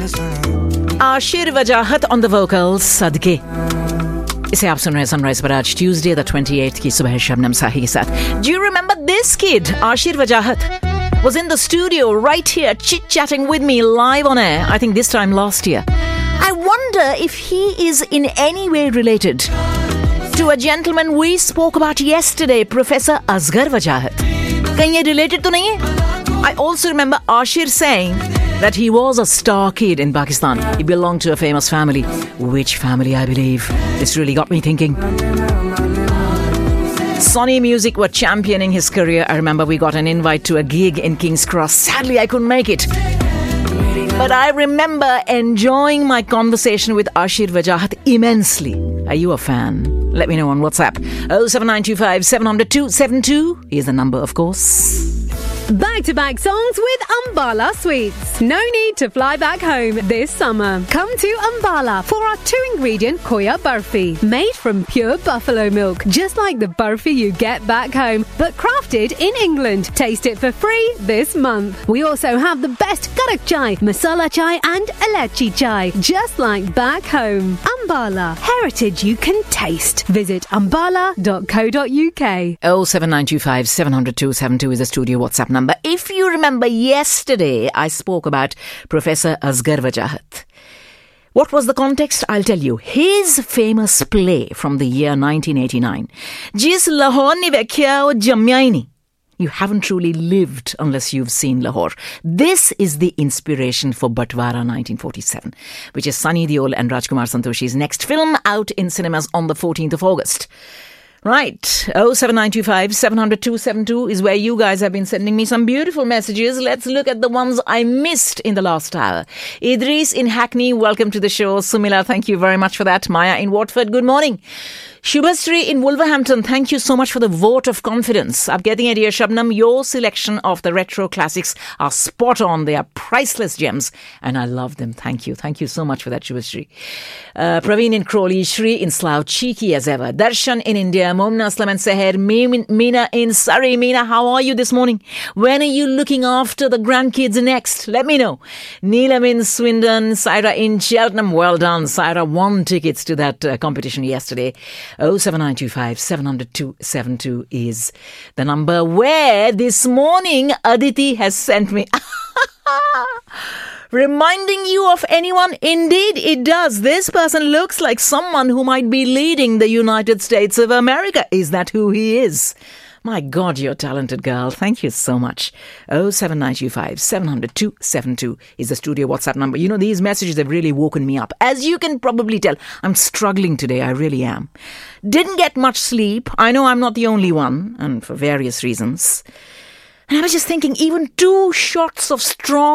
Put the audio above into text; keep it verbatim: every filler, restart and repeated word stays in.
Ashir Wajahat on the vocals, सदके. इसे आप सुन रहे हैं सनराइज पर आज ट्यूसडे द अट्ठाईस की सुबह शबनम साही के साथ. Do you remember this kid, Ashir Wajahat? Was in the studio right here chit-chatting with me live on air, I think this time last year. I wonder if he is in any way related to a gentleman we spoke about yesterday, Professor Asghar Wajahat. कहीं ये related तो नहीं है? I also remember Ashir saying that he was a star kid in Pakistan. He belonged to a famous family. Which family, I believe? This really got me thinking. Sony Music were championing his career. I remember we got an invite to a gig in King's Cross. Sadly, I couldn't make it. But I remember enjoying my conversation with Ashir Wajahat immensely. Are you a fan? Let me know on WhatsApp. oh seven nine two five seven zero zero two seven two is the number, of course. Back-to-back songs with Ambala Sweets. No need to fly back home this summer. Come to Ambala for our two-ingredient Khoya Barfi. Made from pure buffalo milk, just like the barfi you get back home, but crafted in England. Taste it for free this month. We also have the best karak chai, masala chai and elaichi chai, just like back home. Ambala, heritage you can taste. Visit ambala dot co dot uk. oh seven nine two five seven zero zero two seven two is the studio WhatsApp number. If you remember yesterday, I spoke about Professor Asghar Wajahat. What was the context? I'll tell you. His famous play from the year nineteen eighty-nine. Jis Lahore ni vekhya o jammya hi nahi. You haven't truly lived unless you've seen Lahore. This is the inspiration for Batwara nineteen forty-seven, which is Sunny Deol and Rajkumar Santoshi's next film, out in cinemas on the fourteenth of August. Right, oh seven nine two five seven zero zero two seven two is where you guys have been sending me some beautiful messages. Let's look at the ones I missed in the last hour. Idris in Hackney, welcome to the show. Sumila, thank you very much for that. Maya in Watford, good morning. Shubhasri in Wolverhampton, thank you so much for the vote of confidence. I'm getting it here, Shabnam. Your selection of the retro classics are spot on. They are priceless gems and I love them. Thank you. Thank you so much for that, Shubhasri. Uh, Praveen in Crawley, Shri in Slough, cheeky as ever. Darshan in India, Momna Aslam and Seher, Meena in Surrey. Meena, how are you this morning? When are you looking after the grandkids next? Let me know. Neelam in Swindon, Saira in Cheltenham. Well done. Saira won tickets to that uh, competition yesterday. oh seven nine two five seven zero zero two seven two is the number where this morning Aditi has sent me. Reminding you of anyone? Indeed, it does. This person looks like someone who might be leading the United States of America. Is that who he is? My God, you're a talented girl. Thank you so much. oh seven nine two five seven zero zero two seven two is the studio WhatsApp number. You know, these messages have really woken me up. As you can probably tell, I'm struggling today. I really am. Didn't get much sleep. I know I'm not the only one, and for various reasons. And I was just thinking, even two shots of strong